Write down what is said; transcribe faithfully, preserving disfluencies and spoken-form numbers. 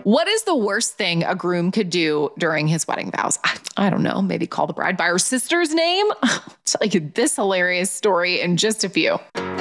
What is the worst thing a groom could do during his wedding vows? I, I don't know. Maybe call the bride by her sister's name. I'll tell you this hilarious story in just a few.